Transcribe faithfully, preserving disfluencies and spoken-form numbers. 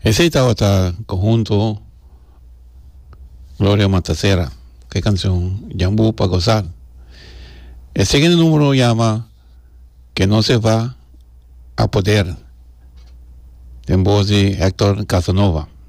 Ese estaba hasta conjunto Gloria Matacera. ¿Qué canción? Yambú para gozar. El siguiente número llama Que no se va a poder. En voz de Héctor Casanova.